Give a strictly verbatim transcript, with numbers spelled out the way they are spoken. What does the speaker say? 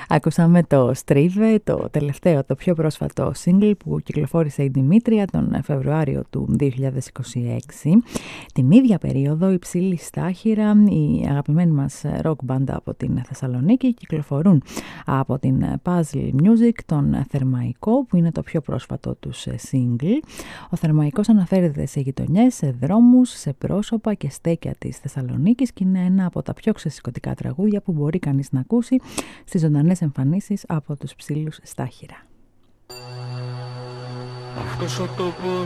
Ακούσαμε το Στρίβε, το τελευταίο, το πιο πρόσφατο single που κυκλοφόρησε η Δημήτρια τον Φεβρουάριο του δύο χιλιάδες είκοσι έξι. Την ίδια περίοδο η Ψήλη Στάχυρα, η αγαπημένη μας rock band από την Θεσσαλονίκη, κυκλοφορούν από την Puzzle Music τον Θερμαϊκό, που είναι το πιο πρόσφατο τους single. Ο Θερμαϊκός αναφέρεται σε γειτονιές, σε δρόμους, σε πρόσωπα και στέκια της Θεσσαλονίκης και είναι ένα από τα πιο ξεσηκωτικά τραγούδια που μπορεί κανείς να ακούσει στις ζωντανές εμφανίσεις από τους Ψήλους Στάχυρα. Αυτός ο τόπος